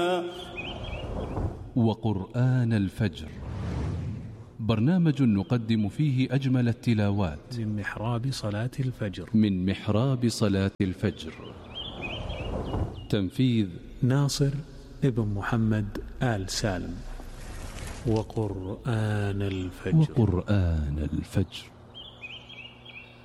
وقرآن الفجر، برنامج نقدم فيه أجمل التلاوات من محراب صلاة الفجر. تنفيذ ناصر ابن محمد آل سالم. وقرآن الفجر.